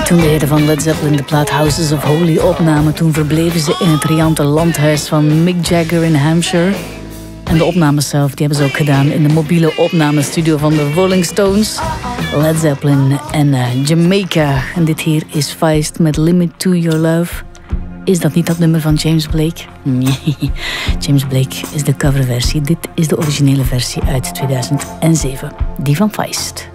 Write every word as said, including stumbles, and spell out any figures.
Toen de heren van Led Zeppelin de plaat Houses of Holy opnamen, toen verbleven ze in het riante landhuis van Mick Jagger in Hampshire. En de opnames zelf, die hebben ze ook gedaan in de mobiele opnamestudio van de Rolling Stones, Led Zeppelin en uh, Jamaica. En dit hier is Feist met Limit to Your Love. Is dat niet dat nummer van James Blake? Nee, James Blake is de coverversie. Dit is de originele versie uit tweeduizend zeven, die van Feist.